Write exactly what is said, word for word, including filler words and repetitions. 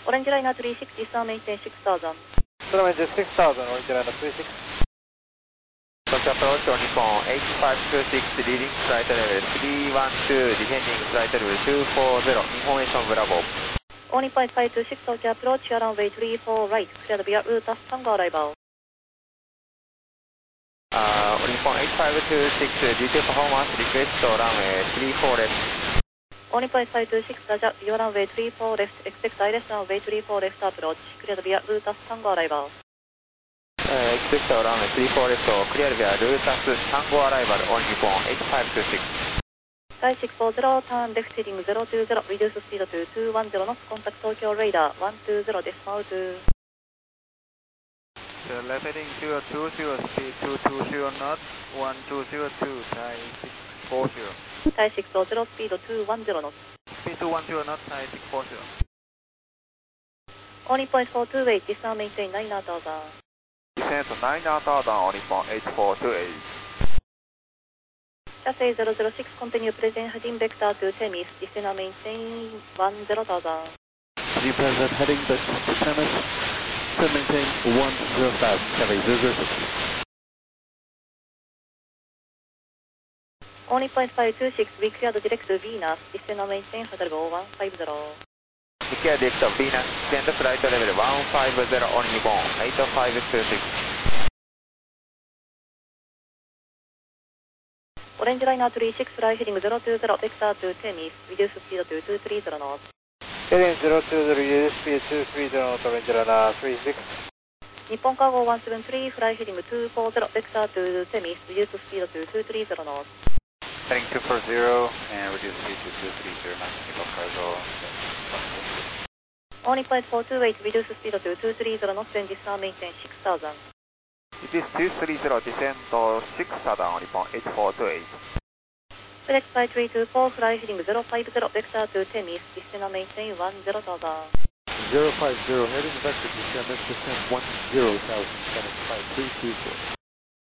Orange Liner three six, discount maintain six thousand. Discount maintain six thousand, Orange Liner three six. Tokyo approach on Nippon eight five two six, leading flight level three one two, descending flight level two four zero, information Bravo. On Nippon five two six, Tokyo approach, runway three four right, cleared via route as Tango arrival. Uh, on Nippon eight five two six, detail performance request runway three four left. On Nippon five two six, Raja, via runway three four left, expect I L S runway three four left approach, cleared via route as Tango arrival. Uh, expect runway three four left, clear via route as Tango arrival on Nippon eight five two six. Sky six four zero, turn left heading zero two zero, reduce speed to two one zero knots, contact Tokyo radar one two zero decimal two. The left heading zero two zero, speed two two zero knots, one two zero two, Thai six four zero. Thai six four zero, speed two one zero knots. Speed two one zero knots, Thai six four zero. On Nippon four two eight, discount maintain nine thousand. Descent nine thousand on Nippon eight four two eight. Chassis zero zero six, continue present heading vector to Temis, descent maintain one zero thousand. Continue present heading vector to Temis, descent maintain one zero thousand, Chassis zero zero six. On Nippon five two six, we cleared direct to Venus, descent maintain hotel level one five zero. We clear direct to Venus, descend flight level one five zero on Nippon eight five two six. Orange Liner three six, fly heading zero two zero, vector to Temis, reduce speed to two three zero knots. Heading zero two zero, reduce speed two three zero knots, Orange Liner three six. Nippon Cargo one seven three, fly heading two four zero, vector to Temis, reduce speed to two three zero knots. Heading two four zero, and reduce speed to two three zero knots, Nippon Cargo. On Nippon four two eight, reduce speed to two three zero knots, and discount maintain six thousand. It is two three zero, descend to six thousand on Nippon eight four two eight. Select flight three two four, fly heading zero five zero, vector to Temis, descent maintain one zero thousand. zero five zero, heading vector to Temis, descent one zero thousand, seven five three two four.